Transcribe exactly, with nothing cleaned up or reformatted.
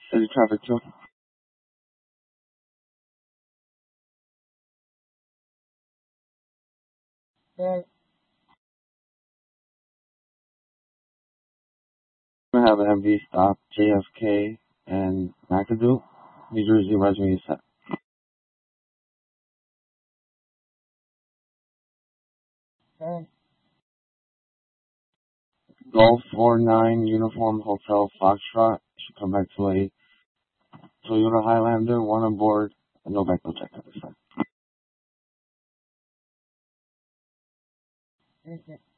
City traffic too. Yeah. We have M V stop, J F K, and McAdoo. New Jersey resume is set. Yeah. Golf four nine Uniform Hotel Foxtrot. Should come back to a Toyota Highlander, one on board, and no background check at this time. Okay.